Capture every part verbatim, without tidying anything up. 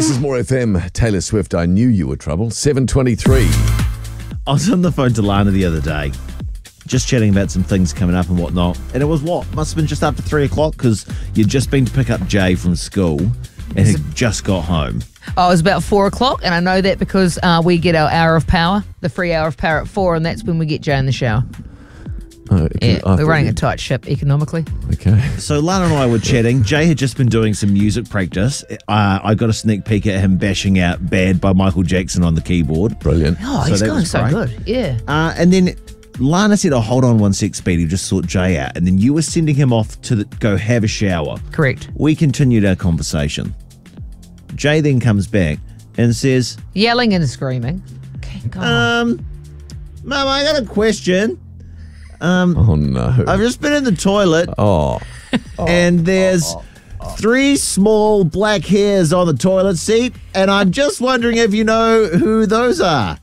This is More F M. Taylor Swift, I Knew You Were Trouble. seven twenty-three. I was on the phone to Lana the other day, just chatting about some things coming up and whatnot. And it was what? Must have been just after three o'clock because you'd just been to pick up Jay from school and had just got home. Oh, it was about four o'clock, and I know that because uh, we get our hour of power, the free hour of power at four, and that's when we get Jay in the shower. Oh, Yeah, I we're thought running you- a tight ship economically. Okay. So Lana and I were chatting. Jay had just been doing some music practice. Uh, I got a sneak peek at him bashing out Bad by Michael Jackson on the keyboard. Brilliant. Oh, So he's that going was so great. good. Yeah. Uh, and then Lana said, oh, hold on one sec, Speedy, just sort Jay out. And then you were sending him off to the, go have a shower. Correct. We continued our conversation. Jay then comes back and says, Yelling and screaming. Okay, go on. um, Mum, I got a question. Um, Oh, no. I've just been in the toilet Oh. and there's three small black hairs on the toilet seat, and I'm just wondering if you know who those are.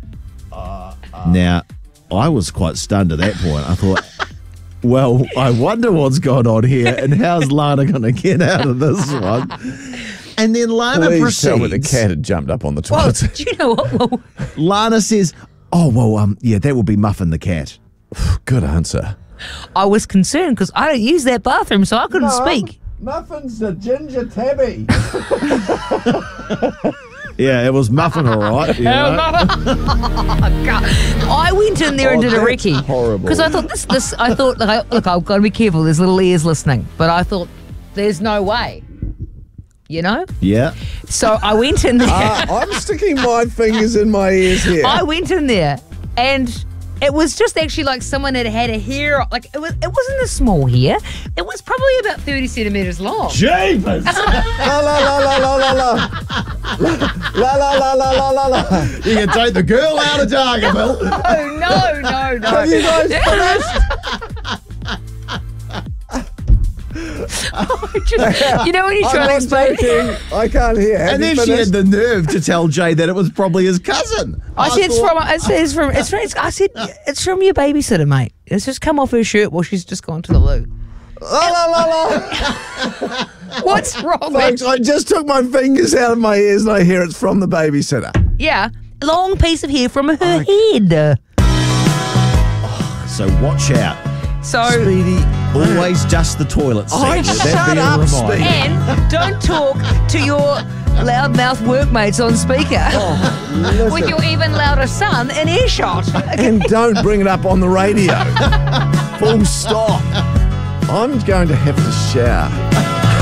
Now, I was quite stunned at that point. I thought, well, I wonder what's going on here and how's Lana going to get out of this one? And then Lana Please proceeds. tell me the cat had jumped up on the Well, toilet. do you know what? Well, Lana says, oh, well, um, yeah, that will be Muffin the cat. Good answer. I was concerned because I don't use that bathroom, so I couldn't speak. Muffin's the ginger tabby. Yeah, it was Muffin, all right. You know? God. I went in there and Oh, did a that's recce horrible. because I thought this. This I thought like, I, look, I've got to be careful. There's little ears listening, but I thought there's no way. You know. Yeah. So I went in there. Uh, I'm sticking my fingers in my ears here. I went in there, and it was just actually like someone had had a hair. Like it was. It wasn't a small hair. It was probably about thirty centimeters long. Jeepers! La la la la la la la. La la la la la la la. You can take the girl out of Dargaville. Oh no no no! Have you guys finished? Just, you know when you try I'm to not explain. joking. I can't hear. Have And you then she had finished? the nerve to tell Jay that it was probably his cousin. I said it's thought- from. I said it's from. It's from. It's, I said it's from your babysitter, mate. It's just come off her shirt while she's just gone to the loo. La la la la. What's wrong? Folks, with I just took my fingers out of my ears and I hear it's from the babysitter. Yeah, long piece of hair from her head. So watch out. So Speedy, always dust the toilet seat. Oh, Let that shut be a up, reminder. Speedy. and don't talk to your loudmouth workmates on speaker Oh, with your even louder son in earshot. And don't bring it up on the radio. Full stop. I'm going to have to shower.